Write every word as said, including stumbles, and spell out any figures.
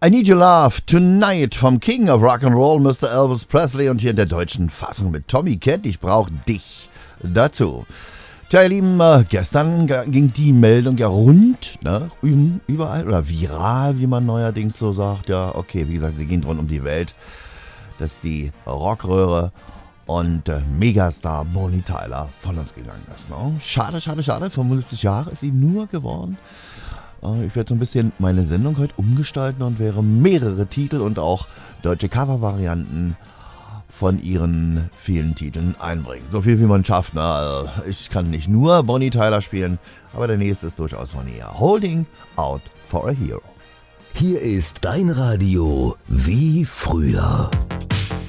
I Need Your Love Tonight vom King of Rock'n'Roll, Mister Elvis Presley, und hier in der deutschen Fassung mit Tommy Kent. Ich brauch dich dazu. Tja, ihr Lieben, äh, gestern ging die Meldung ja rund, ne, überall, oder viral, wie man neuerdings so sagt. Ja, okay, wie gesagt, sie ging rund um die Welt, dass die Rockröhre und äh, Megastar Bonnie Tyler von uns gegangen ist. Ne? Schade, schade, schade, fünfundsiebzig Jahre ist sie nur geworden. Äh, ich werde so ein bisschen meine Sendung heute umgestalten und werde mehrere Titel und auch deutsche Covervarianten von ihren vielen Titeln einbringen. So viel wie man schafft. Ne? Also ich kann nicht nur Bonnie Tyler spielen, aber der nächste ist durchaus von ihr. Holding Out for a Hero. Hier ist dein Radio wie früher.